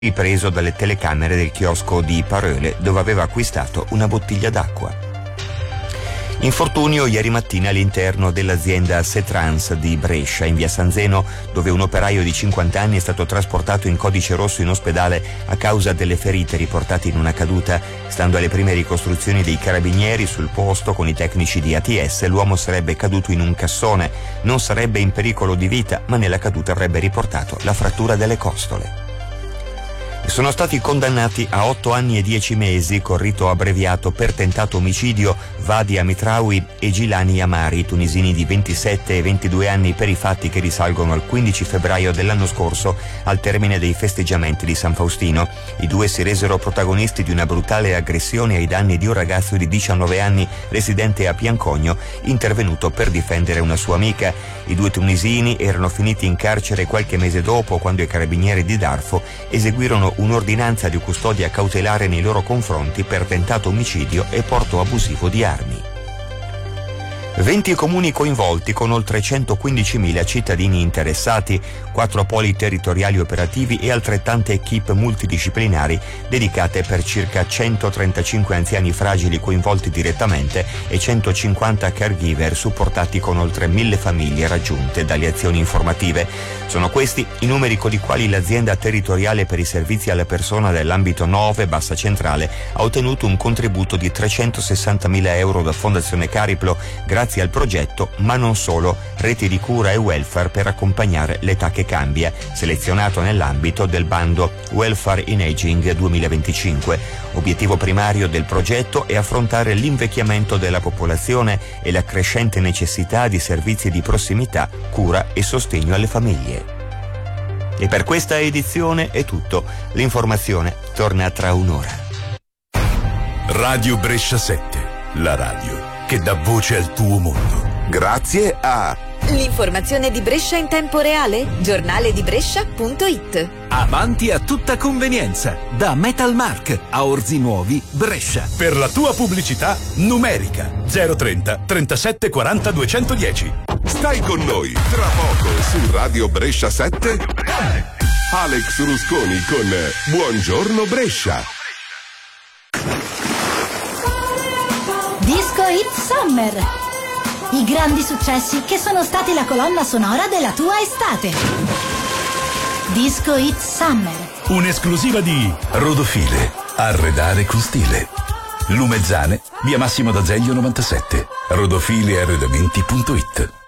ripreso dalle telecamere del chiosco di Parole, dove aveva acquistato una bottiglia d'acqua. Infortunio ieri mattina all'interno dell'azienda Setrans di Brescia, in via San Zeno, dove un operaio di 50 anni è stato trasportato in codice rosso in ospedale a causa delle ferite riportate in una caduta. Stando alle prime ricostruzioni dei carabinieri sul posto con i tecnici di ATS, l'uomo sarebbe caduto in un cassone. Non sarebbe in pericolo di vita, ma nella caduta avrebbe riportato la frattura delle costole. Sono stati condannati a 8 anni e 10 mesi con rito abbreviato per tentato omicidio Vadi Amitraoui e Gilani Amari, tunisini di 27 e 22 anni, per i fatti che risalgono al 15 febbraio dell'anno scorso, al termine dei festeggiamenti di San Faustino. I due si resero protagonisti di una brutale aggressione ai danni di un ragazzo di 19 anni residente a Piancogno, intervenuto per difendere una sua amica. I due tunisini erano finiti in carcere qualche mese dopo, quando i carabinieri di Darfo eseguirono un'ordinanza di custodia cautelare nei loro confronti per tentato omicidio e porto abusivo di armi. 20 comuni coinvolti con oltre 115.000 cittadini interessati, 4 poli territoriali operativi e altrettante equip multidisciplinari dedicate per circa 135 anziani fragili coinvolti direttamente e 150 caregiver supportati con oltre 1.000 famiglie raggiunte dalle azioni informative. Sono questi i numeri con i quali l'azienda territoriale per i servizi alla persona dell'ambito 9 Bassa Centrale ha ottenuto un contributo di 360.000 euro da Fondazione Cariplo grazie al progetto Ma non solo, reti di cura e welfare per accompagnare l'età che cambia, selezionato nell'ambito del bando Welfare in Aging 2025. Obiettivo primario del progetto è affrontare l'invecchiamento della popolazione e la crescente necessità di servizi di prossimità, cura e sostegno alle famiglie. E per questa edizione è tutto. L'informazione torna tra un'ora. Radio Brescia 7, la radio che dà voce al tuo mondo. Grazie a l'informazione di Brescia in tempo reale, giornaledibrescia.it. Avanti a tutta convenienza, da Metalmark a Orzi Nuovi, Brescia. Per la tua pubblicità numerica 030 37 40 210. Stai con noi tra poco su Radio Brescia 7. Alex Rusconi con Buongiorno Brescia. Disco Hit Summer. I grandi successi che sono stati la colonna sonora della tua estate. Disco Hit Summer. Un'esclusiva di Rodofile. Arredare con stile. Lumezzane, via Massimo d'Azeglio 97. Rodofilearredamenti.it.